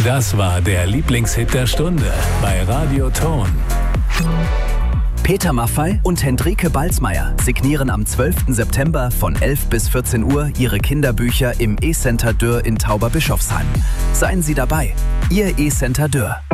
Das war der Lieblingshit der Stunde bei Radio Ton. Peter Maffay und Hendrike Balsmeier signieren am 12. September von 11 bis 14 Uhr ihre Kinderbücher im E-Center Dürr in Tauberbischofsheim. Seien Sie dabei, Ihr E-Center Dürr.